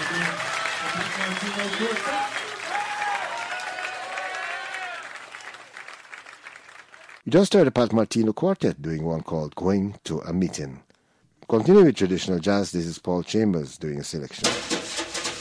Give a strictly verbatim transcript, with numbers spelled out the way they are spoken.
You just heard the Pat Martino Quartet doing one called Going to a Meeting. Continuing with traditional jazz, this is Paul Chambers doing a selection.